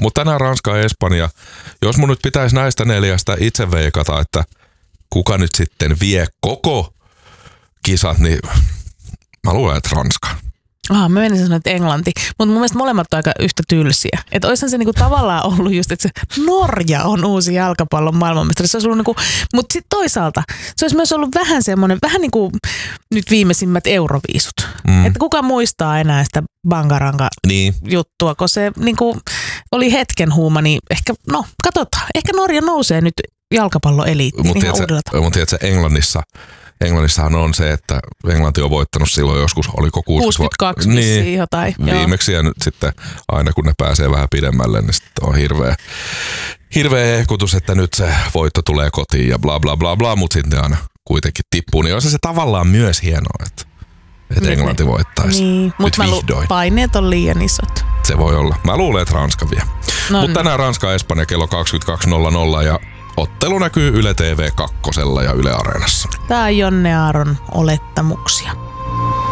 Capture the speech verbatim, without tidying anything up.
Mutta tänään Ranska ja Espanja. Jos mun nyt pitäisi näistä neljästä itse veikata, että kuka nyt sitten vie koko kisat, niin mä luulen, että Ranska. Ah, mä menisin sanoa, että Englanti. Mutta mun mielestä molemmat on aika yhtä tylsiä. Että olisihan se niinku tavallaan ollut just, että se Norja on uusi jalkapallon maailmanmestari. Se olisi ollut niinku, mutta sitten toisaalta se olisi myös ollut vähän semmoinen, vähän niin kuin nyt viimeisimmät Euroviisut. Mm. Että kuka muistaa enää sitä bangaranga niin. juttua, kun se niinku oli hetken huuma, niin ehkä, no katsotaan, ehkä Norja nousee nyt jalkapalloeliittiin mut ihan uudella tavalla. Mutta tiedätkö, Englannissa Englannissahan on se, että Englanti on voittanut silloin joskus, oliko kuusikymmentäkaksi niin, jotain. Viimeksi ja nyt sitten aina kun ne pääsee vähän pidemmälle, niin sitten on hirveä, hirveä ehkutus, että nyt se voitto tulee kotiin ja bla bla bla bla, mutta sitten aina kuitenkin tippuu. Niin on se, se tavallaan myös hienoa, että, että Englanti voittaisi niin, nyt mut vihdoin. Paineet on liian isot. Se voi olla. Mä luulen, että Ranska vie. No, mutta tänään Ranska ja Espanja kello kaksikymmentäkaksi nolla nolla ja ottelu näkyy Yle T V kakkosella ja Yle Areenassa. Tää on Jonne Aaron olettamuksia.